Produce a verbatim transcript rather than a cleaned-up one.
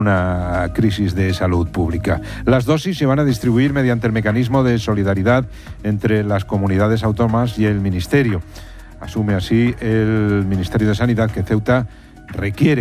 una crisis de salud pública. Las dosis se van a distribuir mediante el mecanismo de solidaridad entre las comunidades autónomas y el Ministerio. Asume así el Ministerio de Sanidad que Ceuta requiere